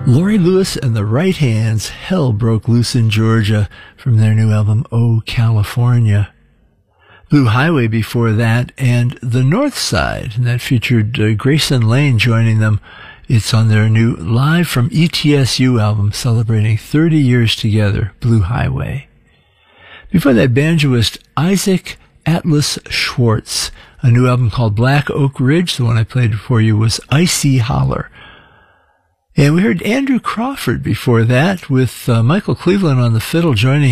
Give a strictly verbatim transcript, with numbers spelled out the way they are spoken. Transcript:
Laurie Lewis and the Right Hands, Hell Broke Loose in Georgia, from their new album, Oh, California. Blue Highway before that, and The North Side, and that featured uh, Grayson Lane joining them. It's on their new Live from E T S U album, celebrating thirty years together, Blue Highway. Before that, banjoist Isaac Atlas Schwartz. A new album called Black Oak Ridge. The one I played for you was Icy Holler. And we heard Andrew Crawford before that, with uh, Michael Cleveland on the fiddle joining